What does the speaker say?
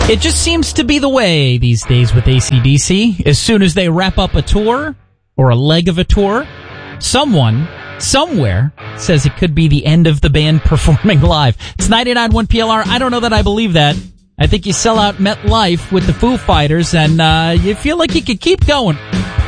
It just seems to be the way these days with AC/DC. As soon as they wrap up a tour, or a leg of a tour, someone, somewhere, says it could be the end of the band performing live. It's 99.1 PLR. I don't know that I believe that. I think you sell out MetLife with the Foo Fighters, and you feel like you could keep going.